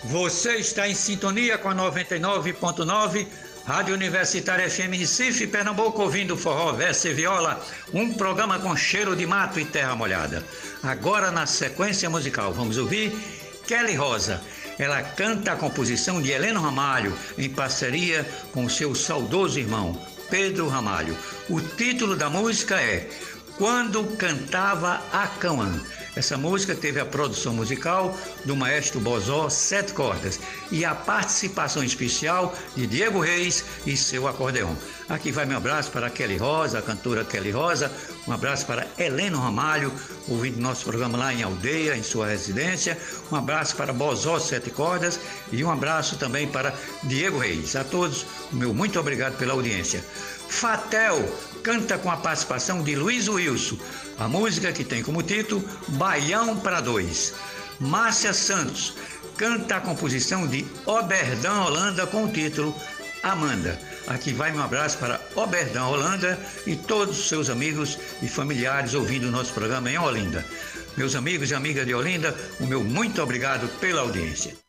Você está em sintonia com a 99.9, Rádio Universitária FM Recife, Pernambuco, ouvindo forró, verso e viola, um programa com cheiro de mato e terra molhada. Agora, na sequência musical, vamos ouvir Kelly Rosa. Ela canta a composição de Heleno Ramalho, em parceria com seu saudoso irmão, Pedro Ramalho. O título da música é Quando Cantava a Cauã. Essa música teve a produção musical do maestro Bozó Sete Cordas e a participação especial de Diego Reis e seu acordeão. Aqui vai meu abraço para Kelly Rosa, a cantora Kelly Rosa, um abraço para Heleno Ramalho, ouvindo nosso programa lá em Aldeia, em sua residência, um abraço para Bozó Sete Cordas e um abraço também para Diego Reis. A todos, o meu muito obrigado pela audiência. Fatel canta com a participação de Luiz Wilson, a música que tem como título Baião para Dois. Márcia Santos canta a composição de Oberdão Holanda com o título Amanda. Aqui vai um abraço para Oberdão Holanda e todos os seus amigos e familiares ouvindo o nosso programa em Olinda. Meus amigos e amigas de Olinda, o meu muito obrigado pela audiência.